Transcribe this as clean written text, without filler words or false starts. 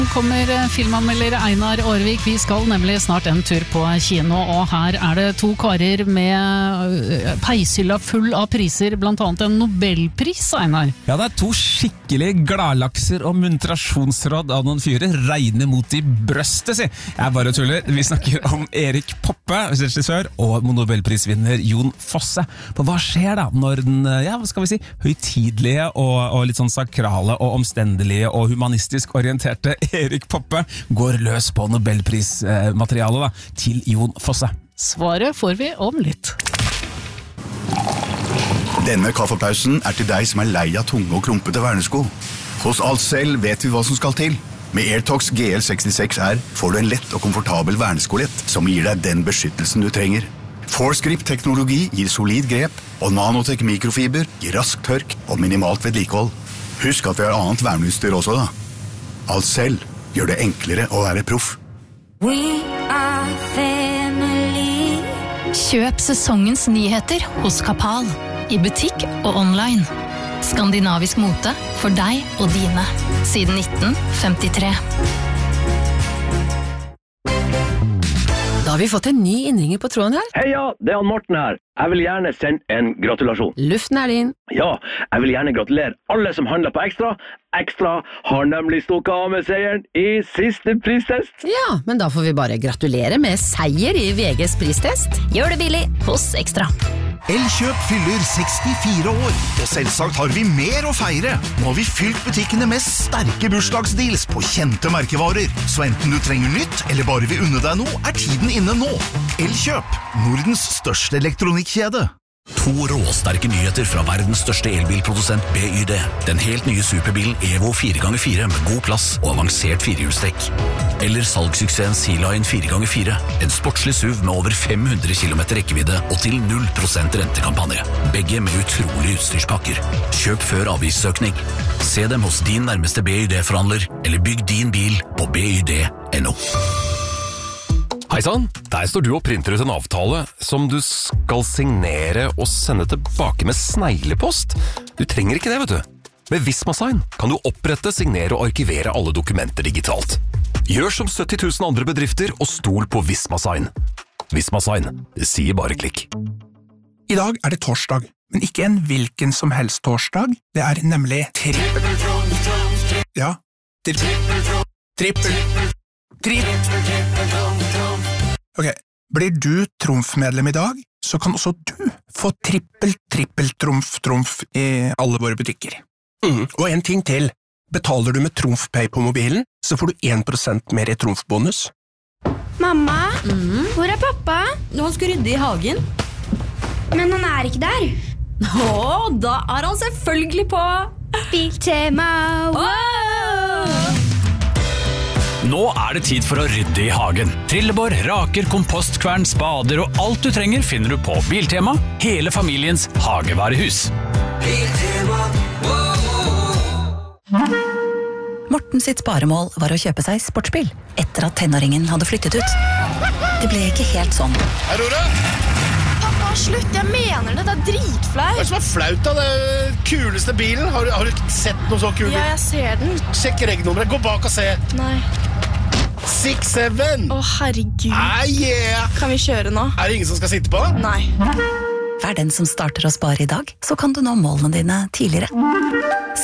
Kommer filmanmelder Einar Aarvik. Vi skal nemlig snart en tur på kino, og her det to karer med peishylla full av priser, blant annet en Nobelpris, Einar. Ja, det to skikkelig gladlakser og muntrasjonsråd av noen fyrer, regner mot i brøstet, si. Jeg bare tuller. Vi snakker om Erik Poppe, regissør, og Nobelprisvinner Jon Fosse. For hva skjer da når den, hva skal vi si, høytidelige og litt sånn sakrale og omstendelige og humanistisk orienterte Erik Poppe går løs på Nobelprismaterialet til Jon Fosse? Svaret får vi om litt. Denne kaffepausen til deg som lei av tunge og klumpete vernesko. Hos Alcell vet vi hva som skal til. Med AirTox GL66R får du en lett og komfortabel verneskolett som gir deg den beskyttelsen du trenger. ForceGrip-teknologi gir solid grep, og Nanotech mikrofiber gir rask tørk og minimalt vedlikehold. Husk at vi har annet verneutstyr også da. Alcell gjør det enklere å være proff. We are family. Kjøp sesongens nyheter hos Kapal, i butikk og online. Skandinavisk mote for deg og dine, siden 1953. Da har vi fått en ny innringer på tråden her. Heia, det han Morten her. Jeg vil gjerne sende en gratulasjon. Luften din. Ja, jeg vil gjerne gratulere alle som handler på Ekstra. Ekstra har nemlig stukket av med seieren i siste pristest. Ja, men da får vi bare gratulere med seier i VGs pristest. Gjør det billig hos Ekstra. Elkjøp fyller 64 år, og selvsagt har vi mer å feire. Nå har vi fylt butikkene med sterke bursdagsdeals på kjente merkevarer. Så enten du trenger nytt, eller bare vil unne deg noe, tiden inne nå. Elkjøp, Nordens største elektronikkjede. 2 råsterke nyheter fra verdens største elbilprodusent BYD. Den helt nye superbilen Evo 4x4 med god plass og avansert firehjulstrekk. Eller salgssuksessen Sea-Line 4x4. En sportslig SUV med over 500 km rekkevidde og til 0% rentekampanje. Begge med utrolig utstyrspakker. Kjøp før avgiftsøkning. Se dem hos din nærmeste BYD-forhandler, eller bygg din bil på byd.no. Heisann, der står du og printer ut en avtale som du skal signere og sende tilbake med sneglepost. Du trenger ikke det, vet du. Med Visma-sign kan du opprette, signere og arkivere alle dokumenter digitalt. Gjør som 70 000 andre bedrifter og stol på Visma-sign. Visma-sign, det sier bare klikk. I dag det torsdag, men ikke en hvilken som helst torsdag. Det nemlig trippel. Ja, trippel. Ok, blir du trumfmedlem i dag, så kan også du få trippel-trumf i alle våre butikker. Og en ting til, betaler du med TrumfPay på mobilen, så får du 1% mer i trumfbonus. Mamma, hvor pappa? Han skal rydde i hagen. Men han ikke der. Da han selvfølgelig på Biltema. Wow! Nå det tid for å rydde i hagen. Trillebår, raker, kompostkvern, spader og alt du trenger finner du på Biltema, hele familiens hagevarehus. Biltema, Morten sitt sparemål var å kjøpe seg sportsbil, etter at tenåringen hadde flyttet ut. Det ble ikke helt sånn. Aurora! Pappa, slutt, jeg mener det, dritflaut. Hva som flaut da, det kuleste bilen? Har du sett noe så kult? Ja, jeg ser den. Sjekk regnummeret, gå bak og se. Nei. 6-7. Herregud. Yeah. Kan vi kjøre nå? Det ingen som skal sitte på? Nei. Vær den som starter å spare i dag, så kan du nå målene dine tidligere.